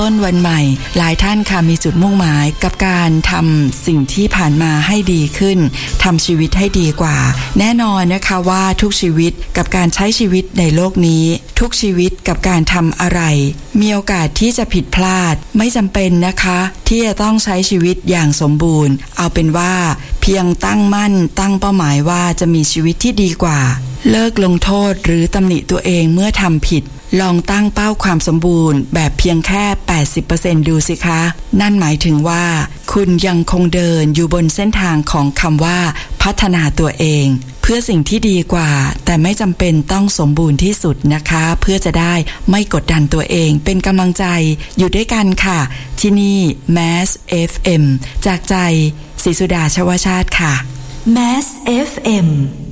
ต้นวันใหม่หลายท่านค่ะมีจุดมุ่งหมายกับการทำสิ่งที่ผ่านมาให้ดีขึ้นทำชีวิตให้ดีกว่าแน่นอนนะคะว่าทุกชีวิตกับการใช้ชีวิตในโลกนี้ทุกชีวิตกับการทำอะไรมีโอกาสที่จะผิดพลาดไม่จำเป็นนะคะที่จะต้องใช้ชีวิตอย่างสมบูรณ์เอาเป็นว่าเพียงตั้งมั่นตั้งเป้าหมายว่าจะมีชีวิตที่ดีกว่าเลิกลงโทษหรือตำหนิตัวเองเมื่อทำผิดลองตั้งเป้าความสมบูรณ์แบบเพียงแค่ 80% ดูสิคะนั่นหมายถึงว่าคุณยังคงเดินอยู่บนเส้นทางของคำว่าพัฒนาตัวเองเพื่อสิ่งที่ดีกว่าแต่ไม่จำเป็นต้องสมบูรณ์ที่สุดนะคะเพื่อจะได้ไม่กดดันตัวเองเป็นกำลังใจอยู่ด้วยกันค่ะที่นี่ Mass FM จากใจศรีสุดาชวชาติค่ะ Mass FM